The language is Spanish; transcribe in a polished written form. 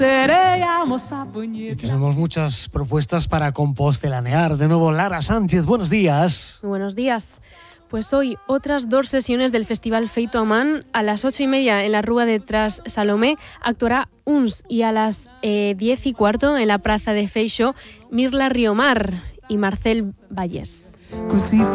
Y tenemos muchas propuestas para compostelanear. De nuevo, Lara Sánchez, buenos días. Muy buenos días. Pues hoy otras 2 sesiones del Festival Feito a Man. A las 8:30 en la Rúa de Tras Salomé actuará UNS y a las 10:15 en la Praza de Feixó Mirla Riomar y Marcel Valles.